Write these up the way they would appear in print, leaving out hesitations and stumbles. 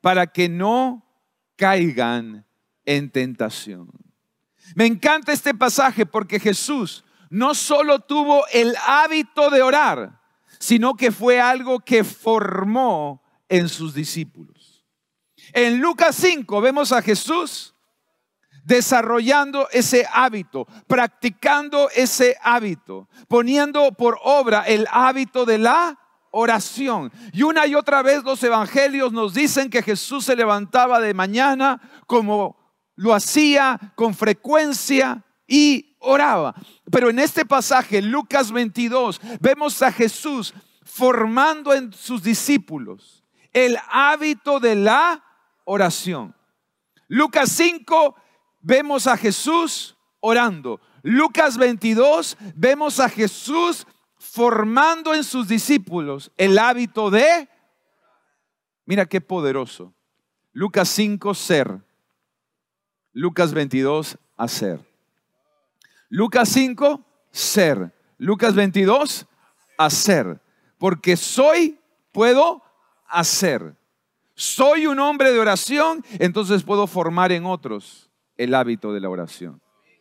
para que no caigan en tentación. Me encanta este pasaje porque Jesús no solo tuvo el hábito de orar, sino que fue algo que formó en sus discípulos. En Lucas 5 vemos a Jesús desarrollando ese hábito, practicando ese hábito, poniendo por obra el hábito de la oración. Y una y otra vez los evangelios nos dicen que Jesús se levantaba de mañana como lo hacía con frecuencia y oraba. Pero en este pasaje, Lucas 22, vemos a Jesús formando en sus discípulos el hábito de la oración. Lucas 5, vemos a Jesús orando. Lucas 22, vemos a Jesús formando en sus discípulos el hábito de, mira qué poderoso. Lucas 5, ser. Lucas 22, hacer. Lucas 5, ser. Lucas 22, hacer. Porque soy, puedo hacer. Soy un hombre de oración, entonces puedo formar en otros el hábito de la oración.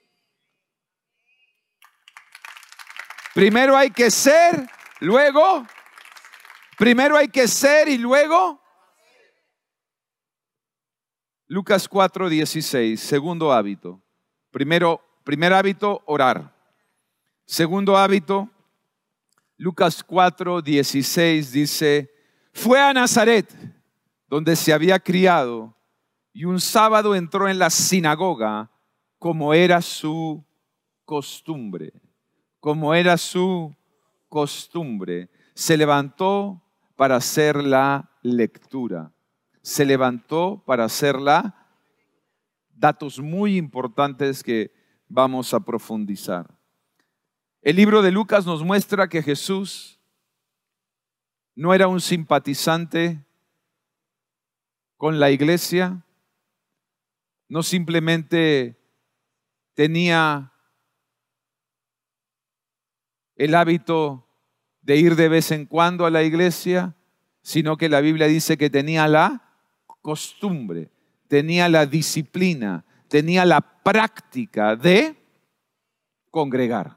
Primero hay que ser, luego, primero hay que ser y luego. Lucas 4:16, segundo hábito. Primer hábito, orar. Segundo hábito, Lucas 4:16 dice, fue a Nazaret, donde se había criado, y un sábado entró en la sinagoga, como era su costumbre. Como era su costumbre. Se levantó para hacer la lectura. Se levantó para hacerla. Datos muy importantes que vamos a profundizar. El libro de Lucas nos muestra que Jesús no era un simpatizante con la iglesia, no simplemente tenía el hábito de ir de vez en cuando a la iglesia, sino que la Biblia dice que tenía la costumbre, tenía la disciplina, tenía la práctica de congregar.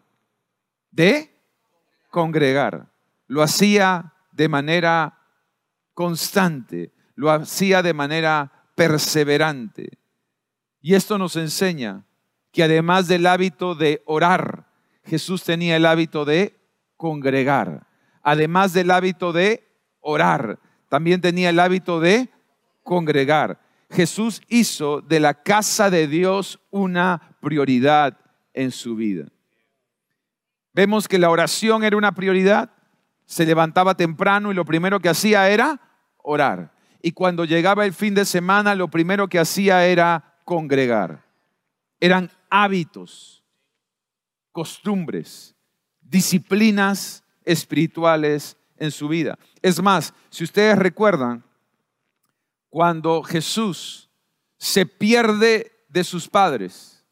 Lo hacía de manera constante, lo hacía de manera perseverante. Y esto nos enseña que además del hábito de orar, Jesús tenía el hábito de congregar. Además del hábito de orar, también tenía el hábito de congregar. Jesús hizo de la casa de Dios una prioridad en su vida. Vemos que la oración era una prioridad. Se levantaba temprano y lo primero que hacía era orar. Y cuando llegaba el fin de semana, lo primero que hacía era congregar. Eran hábitos, costumbres, disciplinas espirituales en su vida. Es más, si ustedes recuerdan, cuando Jesús se pierde de sus padres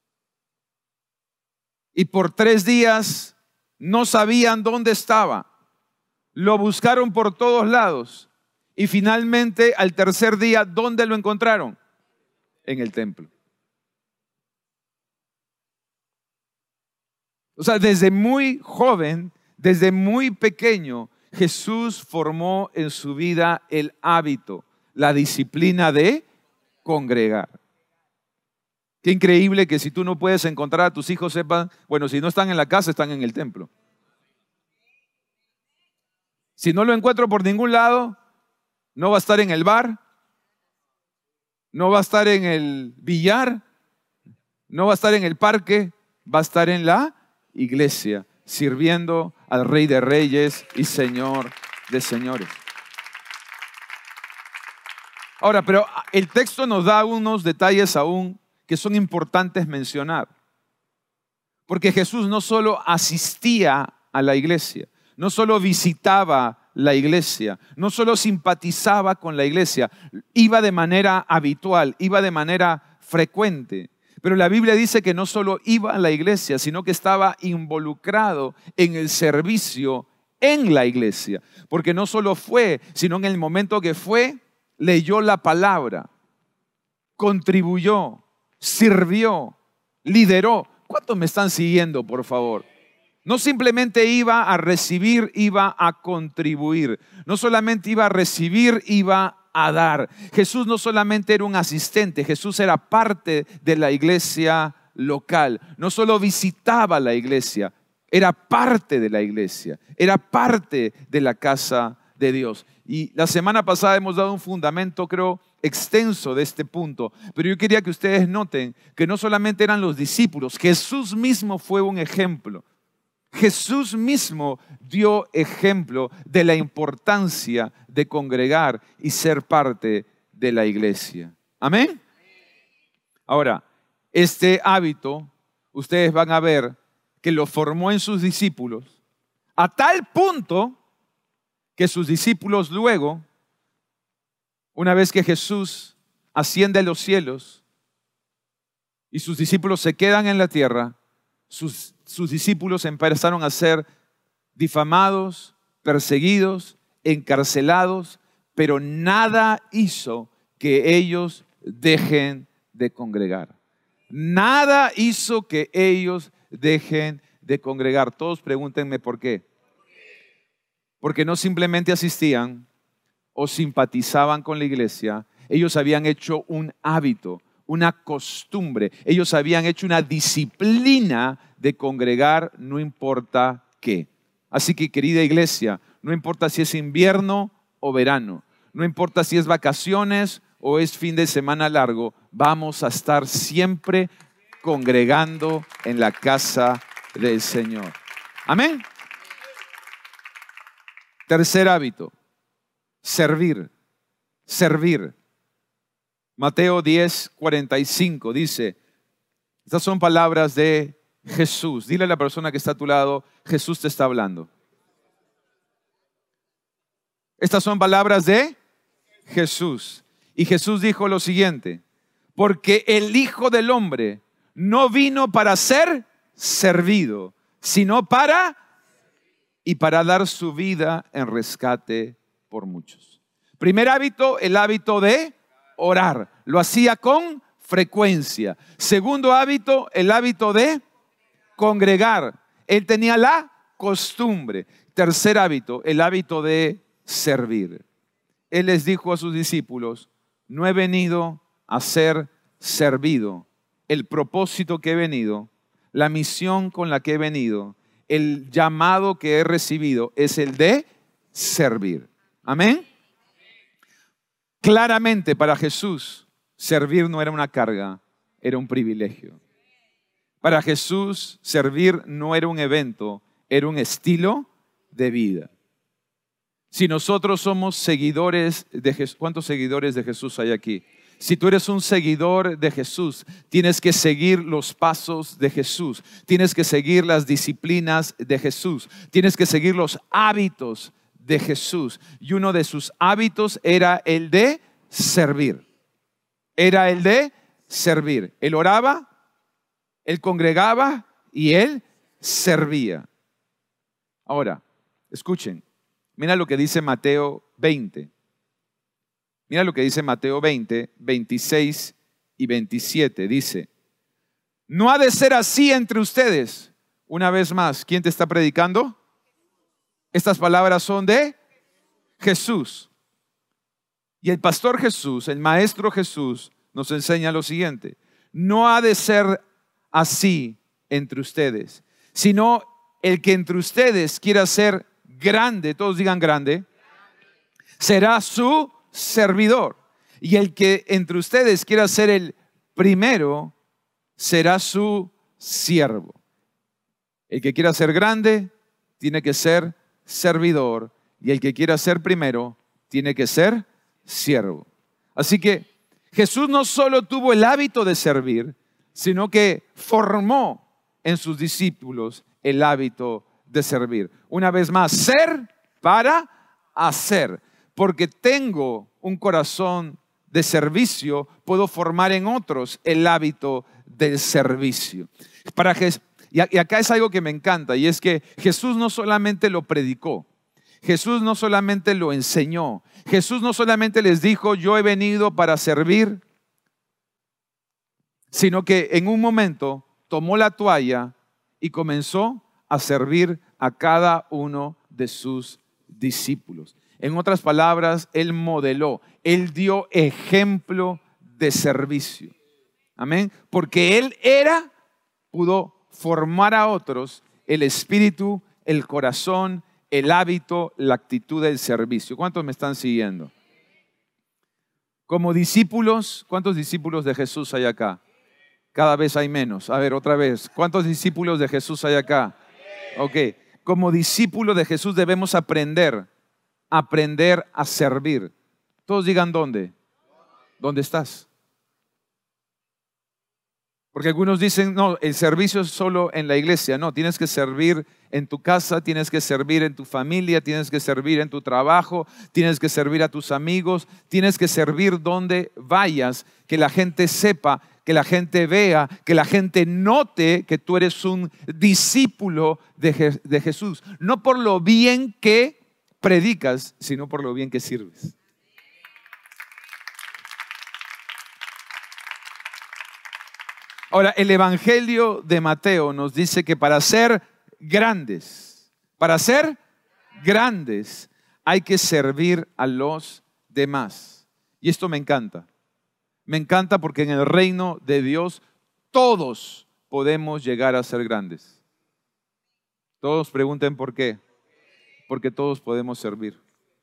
y por 3 días no sabían dónde estaba, lo buscaron por todos lados y finalmente al tercer día, ¿dónde lo encontraron? En el templo. O sea, desde muy joven, desde muy pequeño, Jesús formó en su vida el hábito, la disciplina de congregar. Qué increíble que si tú no puedes encontrar a tus hijos, sepan, bueno, si no están en la casa, están en el templo. Si no lo encuentro por ningún lado, no va a estar en el bar, no va a estar en el billar, no va a estar en el parque, va a estar en la iglesia, sirviendo al Rey de Reyes y Señor de Señores. Ahora, pero el texto nos da unos detalles aún que son importantes mencionar. Porque Jesús no solo asistía a la iglesia, no solo visitaba la iglesia, no solo simpatizaba con la iglesia, iba de manera habitual, iba de manera frecuente. Pero la Biblia dice que no solo iba a la iglesia, sino que estaba involucrado en el servicio en la iglesia. Porque no solo fue, sino en el momento que fue, leyó la palabra, contribuyó, sirvió, lideró. ¿Cuántos me están siguiendo, por favor? No simplemente iba a recibir, iba a contribuir. No solamente iba a recibir, iba a dar. Jesús no solamente era un asistente, Jesús era parte de la iglesia local. No solo visitaba la iglesia, era parte de la iglesia, era parte de la casa de Dios. Y la semana pasada hemos dado un fundamento, creo, extenso de este punto, pero yo quería que ustedes noten que no solamente eran los discípulos, Jesús mismo fue un ejemplo. Jesús mismo dio ejemplo de la importancia de congregar y ser parte de la iglesia. ¿Amén? Ahora, este hábito, ustedes van a ver que lo formó en sus discípulos, a tal punto que sus discípulos luego, una vez que Jesús asciende a los cielos y sus discípulos se quedan en la tierra, sus discípulos empezaron a ser difamados, perseguidos, encarcelados, pero nada hizo que ellos dejen de congregar. Nada hizo que ellos dejen de congregar. Todos pregúntenme por qué. Porque no simplemente asistían o simpatizaban con la iglesia, ellos habían hecho un hábito, una costumbre, ellos habían hecho una disciplina de congregar no importa qué. Así que, querida iglesia, no importa si es invierno o verano, no importa si es vacaciones o es fin de semana largo, vamos a estar siempre congregando en la casa del Señor. Amén. Tercer hábito, servir. Mateo 10:45 dice, estas son palabras de Jesús. Dile a la persona que está a tu lado, Jesús te está hablando. Estas son palabras de Jesús. Y Jesús dijo lo siguiente, porque el Hijo del Hombre no vino para ser servido, sino para dar su vida en rescate por muchos. Primer hábito, el hábito de orar. Lo hacía con frecuencia. Segundo hábito, el hábito de congregar. Él tenía la costumbre. Tercer hábito, el hábito de servir. Él les dijo a sus discípulos, no he venido a ser servido. El propósito que he venido, la misión con la que he venido, el llamado que he recibido es el de servir. Amén. Claramente para Jesús, servir no era una carga, era un privilegio. Para Jesús, servir no era un evento, era un estilo de vida. Si nosotros somos seguidores de Jesús, ¿cuántos seguidores de Jesús hay aquí? Si tú eres un seguidor de Jesús, tienes que seguir los pasos de Jesús, tienes que seguir las disciplinas de Jesús, tienes que seguir los hábitos de Jesús. Y uno de sus hábitos era el de servir. Era el de servir. Él oraba, él congregaba y él servía. Ahora, escuchen, mira lo que dice Mateo 20. Mira lo que dice Mateo 20, 26 y 27. Dice, no ha de ser así entre ustedes. Una vez más, ¿quién te está predicando? Estas palabras son de Jesús. Y el pastor Jesús, el maestro Jesús, nos enseña lo siguiente. No ha de ser así entre ustedes, sino el que entre ustedes quiera ser grande, todos digan grande, será su servidor. Y el que entre ustedes quiera ser el primero, será su siervo. El que quiera ser grande, tiene que ser servidor. Y el que quiera ser primero, tiene que ser siervo. Así que Jesús no solo tuvo el hábito de servir, sino que formó en sus discípulos el hábito de servir. Una vez más, ser para hacer. Porque tengo un corazón de servicio, puedo formar en otros el hábito del servicio. Y acá es algo que me encanta, y es que Jesús no solamente lo predicó, Jesús no solamente lo enseñó, Jesús no solamente les dijo, yo he venido para servir, sino que en un momento tomó la toalla y comenzó a servir a cada uno de sus discípulos. En otras palabras, Él modeló, Él dio ejemplo de servicio. Amén. Porque Él pudo formar a otros el espíritu, el corazón, el hábito, la actitud del servicio. ¿Cuántos me están siguiendo? Como discípulos, ¿cuántos discípulos de Jesús hay acá? Cada vez hay menos. A ver, otra vez. ¿Cuántos discípulos de Jesús hay acá? Ok. Como discípulos de Jesús debemos aprender a servir. Todos digan ¿dónde? ¿Dónde estás? Porque algunos dicen, no, el servicio es solo en la iglesia. No, tienes que servir en tu casa, tienes que servir en tu familia, tienes que servir en tu trabajo, tienes que servir a tus amigos, tienes que servir donde vayas, que la gente sepa, que la gente vea, que la gente note que tú eres un discípulo de Jesús. No por lo bien que predicas, sino por lo bien que sirves. Ahora, el Evangelio de Mateo nos dice que para ser grandes, hay que servir a los demás. Y esto me encanta. Me encanta porque en el reino de Dios todos podemos llegar a ser grandes. Todos pregunten por qué. Porque todos podemos servir.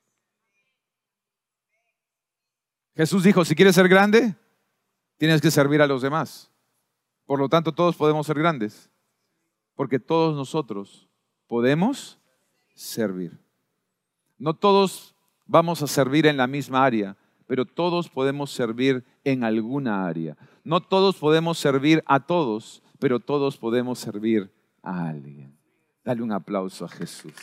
Jesús dijo, si quieres ser grande, tienes que servir a los demás. Por lo tanto, todos podemos ser grandes, porque todos nosotros podemos servir. No todos vamos a servir en la misma área, pero todos podemos servir en alguna área. No todos podemos servir a todos, pero todos podemos servir a alguien. Dale un aplauso a Jesús.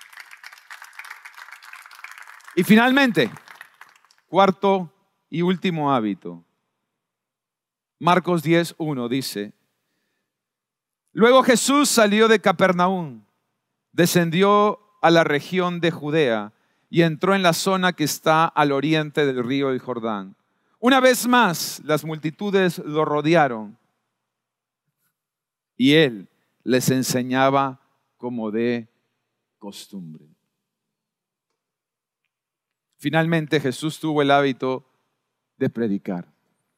Y finalmente, cuarto y último hábito. Marcos 10:1 dice, luego Jesús salió de Capernaum, descendió a la región de Judea y entró en la zona que está al oriente del río del Jordán. Una vez más, las multitudes lo rodearon y él les enseñaba como de costumbre. Finalmente, Jesús tuvo el hábito de predicar.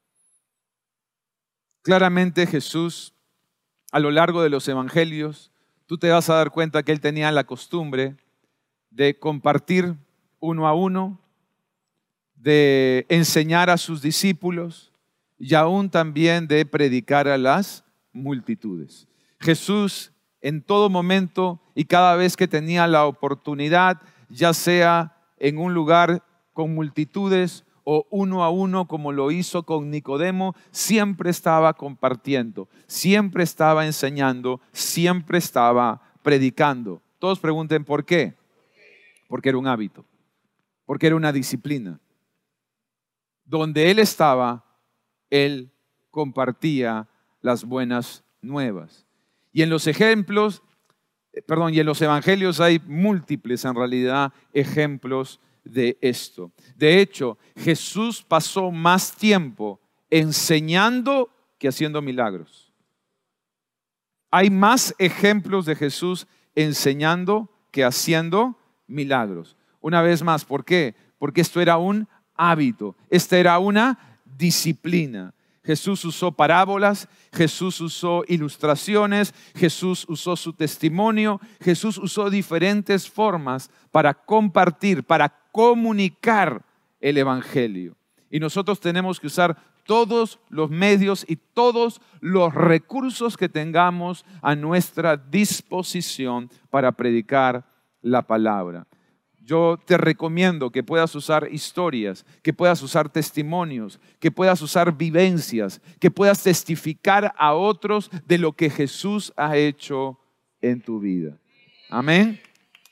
Claramente Jesús, a lo largo de los evangelios, tú te vas a dar cuenta que él tenía la costumbre de compartir uno a uno, de enseñar a sus discípulos y aún también de predicar a las multitudes. Jesús en todo momento y cada vez que tenía la oportunidad, ya sea en un lugar con multitudes o uno a uno como lo hizo con Nicodemo, siempre estaba compartiendo, siempre estaba enseñando, siempre estaba predicando. Todos pregunten ¿por qué? Porque era un hábito, porque era una disciplina. Donde él estaba, él compartía las buenas nuevas. Y en los ejemplos, y en los evangelios hay múltiples en realidad ejemplos de esto. De hecho, Jesús pasó más tiempo enseñando que haciendo milagros. Hay más ejemplos de Jesús enseñando que haciendo milagros. Una vez más, ¿por qué? Porque esto era un hábito, esta era una disciplina. Jesús usó parábolas, Jesús usó ilustraciones, Jesús usó su testimonio, Jesús usó diferentes formas para compartir, para comunicar el evangelio. Y nosotros tenemos que usar todos los medios y todos los recursos que tengamos a nuestra disposición para predicar la palabra. Yo te recomiendo que puedas usar historias, que puedas usar testimonios, que puedas usar vivencias, que puedas testificar a otros de lo que Jesús ha hecho en tu vida. Amén.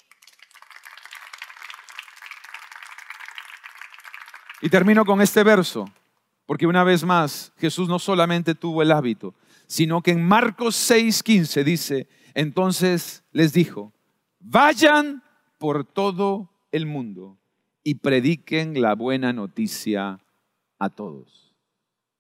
Y termino con este verso, porque una vez más Jesús no solamente tuvo el hábito, sino que en Marcos 6:15 dice, entonces les dijo, vayan por todo el mundo y prediquen la buena noticia a todos.